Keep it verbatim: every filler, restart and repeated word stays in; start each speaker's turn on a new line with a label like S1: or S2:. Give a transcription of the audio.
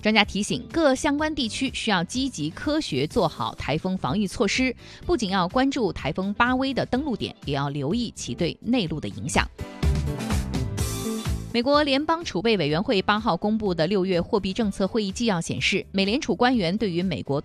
S1: 专家提醒，各相关地区需要积极科学做好台风防御措施，不仅要关注台风巴威的登陆点，也要留意其对内陆的影响。美国联邦储备委员会八号公布的六月货币政策会议纪要显示，美联储官员对于美国